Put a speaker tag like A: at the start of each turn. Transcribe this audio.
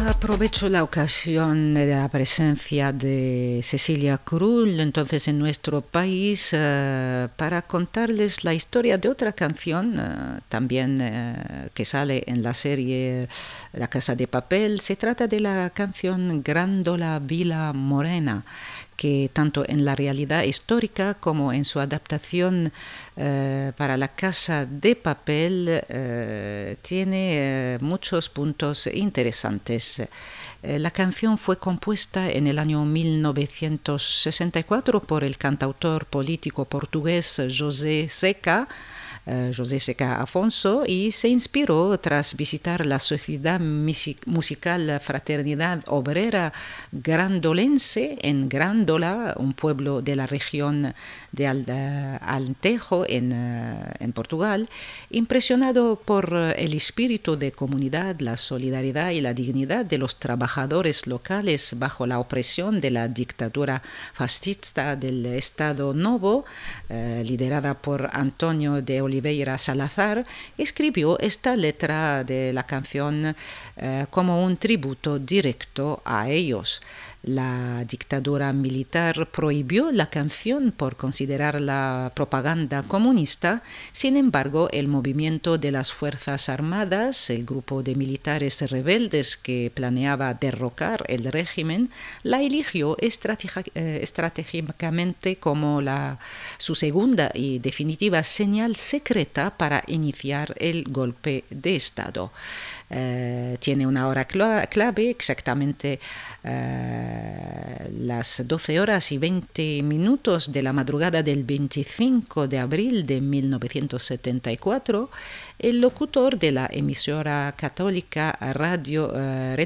A: Aprovecho la ocasión de la presencia de Cecilia Krull, entonces en nuestro país, para contarles la historia de otra canción, también que sale en la serie La Casa de Papel. Se trata de la canción Grândola Vila Morena, que tanto en la realidad histórica como en su adaptación para La Casa de Papel tiene muchos puntos interesantes. La canción fue compuesta en el año 1964 por el cantautor político portugués José Seca Afonso, y se inspiró tras visitar la sociedad musical Fraternidad Obrera Grandolense en Grândola, un pueblo de la región de Alentejo en Portugal. Impresionado por el espíritu de comunidad, la solidaridad y la dignidad de los trabajadores locales bajo la opresión de la dictadura fascista del Estado Novo, liderada por Antonio de Oliveira Salazar, escribió esta letra de la canción como un tributo directo a ellos. La dictadura militar prohibió la canción por considerarla propaganda comunista. Sin embargo, el movimiento de las Fuerzas Armadas, el grupo de militares rebeldes que planeaba derrocar el régimen, la eligió estratégicamente como su segunda y definitiva señal secreta para iniciar el golpe de Estado. Tiene una hora clave, exactamente las 12 horas y 20 minutos de la madrugada del 25 de abril de 1974. El locutor de la emisora católica Radio